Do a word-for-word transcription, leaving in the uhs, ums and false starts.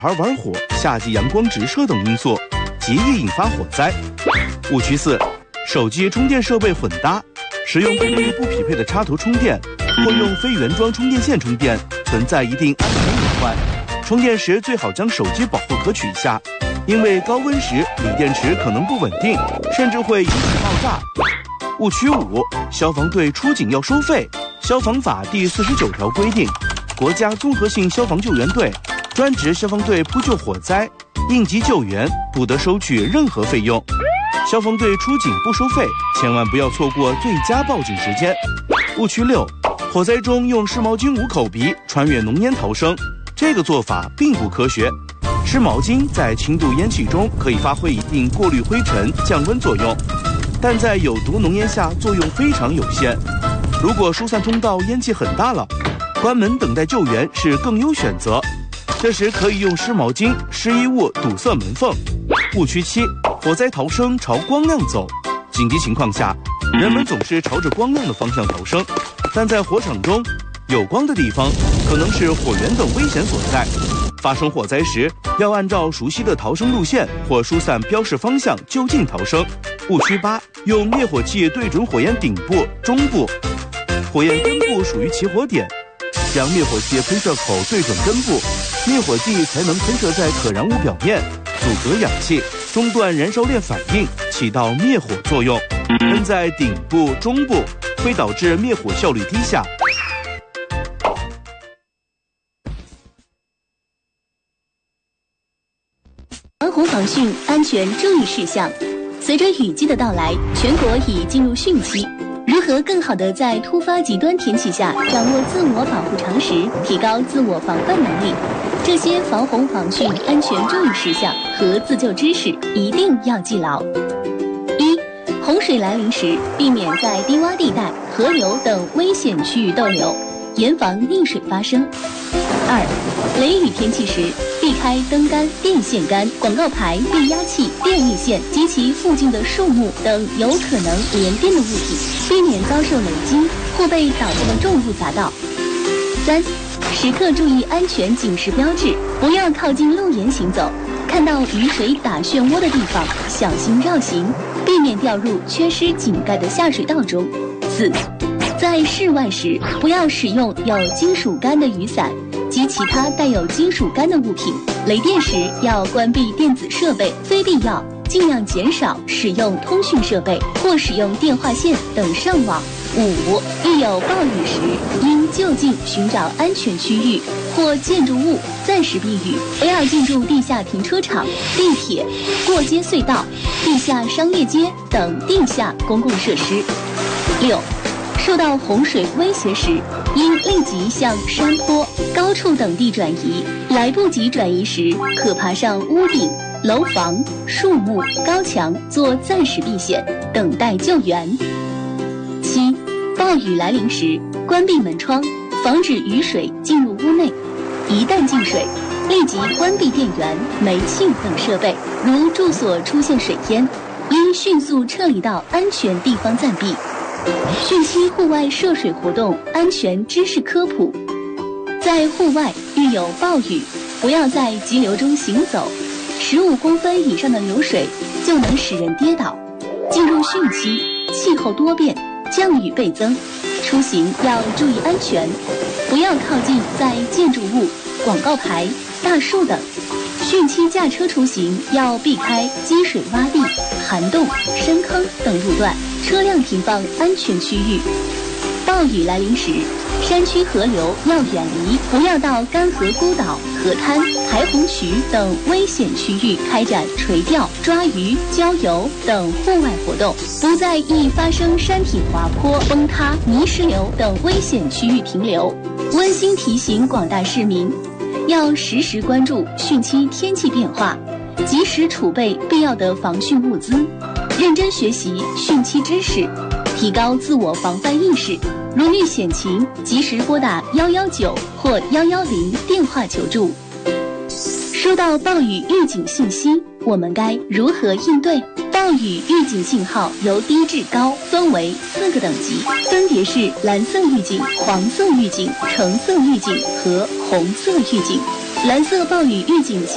孩玩火、夏季阳光直射等因素，极易引发火灾。误区四：手机充电设备混搭，使用功率不匹配的插头充电，或用非原装充电线充电，存在一定安全隐患。充电时最好将手机保护壳取下，因为高温时锂电池可能不稳定，甚至会引起爆炸。误区五：消防队出警要收费。消防法第四十九条规定，国家综合性消防救援队、专职消防队扑救火灾、应急救援不得收取任何费用。消防队出警不收费，千万不要错过最佳报警时间。误区六：火灾中用湿毛巾捂口鼻，穿越浓烟逃生，这个做法并不科学。湿毛巾在轻度烟气中可以发挥一定过滤灰尘、降温作用，但在有毒浓烟下作用非常有限。如果疏散通道烟气很大了，关门等待救援是更优选择。这时可以用湿毛巾、湿衣物堵塞门缝。误区七：火灾逃生朝光亮走。紧急情况下，人们总是朝着光亮的方向逃生，但在火场中，有光的地方可能是火源等危险所在。发生火灾时，要按照熟悉的逃生路线或疏散标示方向就近逃生。误区八：用灭火器对准火焰顶部、中部，火焰根部属于起火点，将灭火器喷射口对准根部，灭火剂才能喷射在可燃物表面，阻隔氧气，中断燃烧链反应，起到灭火作用。喷在顶部、中部会导致灭火效率低下。 防洪防汛安全注意事项。随着雨季的到来，全国已进入汛期。如何更好地在突发极端天气下掌握自我保护常识，提高自我防范能力？这些防洪防汛安全注意事项和自救知识一定要记牢。一、洪水来临时，避免在低洼地带、河流等危险区域逗留，严防溺水发生。二、雷雨天气时，避开灯杆、电线杆、广告牌、变压器、电力线及其附近的树木等有可能连电的物体，避免遭受雷击或被导向的重物砸到。三、时刻注意安全警示标志，不要靠近路沿行走，看到雨水打漩涡的地方，小心绕行，避免掉入缺失井盖的下水道中。四、在室外时，不要使用有金属杆的雨伞及其他带有金属杆的物品。雷电时要关闭电子设备，非必要尽量减少使用通讯设备或使用电话线等上网。五、遇有暴雨时，应就近寻找安全区域或建筑物暂时避雨，不要进入地下停车场、地铁、过街隧道、地下商业街等地下公共设施。六、受到洪水威胁时，应立即向山坡、高处等地转移，来不及转移时，可爬上屋顶、楼房、树木、高墙做暂时避险，等待救援。七、暴雨来临时，关闭门窗，防止雨水进入屋内。一旦进水，立即关闭电源、煤气等设备。如住所出现水淹，应迅速撤离到安全地方暂避。汛期户外涉水活动安全知识科普：在户外遇有暴雨，不要在急流中行走，十五公分以上的流水就能使人跌倒。进入汛期，气候多变，降雨倍增，出行要注意安全，不要靠近在建筑物、广告牌、大树等。汛期驾车出行要避开积水洼地、涵洞、深坑等路段，车辆停放安全区域。暴雨来临时，山区河流要远离，不要到干涸孤岛、河滩、排洪渠等危险区域开展垂钓、抓鱼、郊游等户外活动，不在易发生山体滑坡、崩塌、泥石流等危险区域停留。温馨提醒广大市民，要时时关注汛期天气变化，及时储备必要的防汛物资，认真学习汛期知识，提高自我防范意识。如遇险情，及时拨打一一九或一一零电话求助。收到暴雨预警信息，我们该如何应对？暴雨预警信号由低至高分为四个等级，分别是蓝色预警、黄色预警、橙色预警和红色预警。蓝色暴雨预警